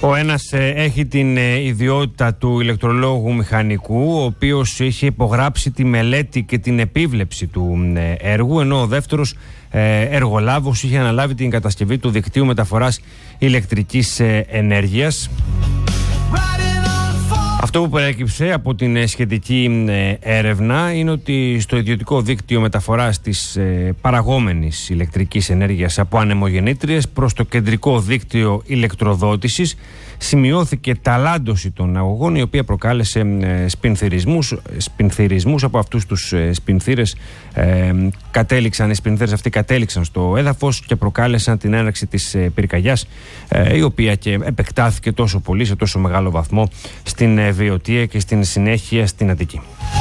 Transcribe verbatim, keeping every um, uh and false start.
Ο ένας ε, έχει την ε, ιδιότητα του ηλεκτρολόγου μηχανικού, ο οποίος είχε υπογράψει τη μελέτη και την επίβλεψη του ε, έργου, ενώ ο δεύτερος ε, εργολάβος είχε αναλάβει την κατασκευή του δικτύου μεταφοράς ηλεκτρικής ε, ενέργειας. Αυτό που προέκυψε από την σχετική έρευνα είναι ότι στο ιδιωτικό δίκτυο μεταφοράς της παραγόμενης ηλεκτρικής ενέργειας από ανεμογεννήτριες προς το κεντρικό δίκτυο ηλεκτροδότησης σημειώθηκε ταλάντωση των αγωγών, η οποία προκάλεσε σπινθυρισμούς, σπινθυρισμούς από αυτούς τους σπινθύρες. Ε, κατέληξαν, οι σπινθύρες αυτοί κατέληξαν στο έδαφος και προκάλεσαν την έναρξη της πυρκαγιάς, ε, η οποία και επεκτάθηκε τόσο πολύ, σε τόσο μεγάλο βαθμό στην Βιωτία και στην συνέχεια στην Αττική.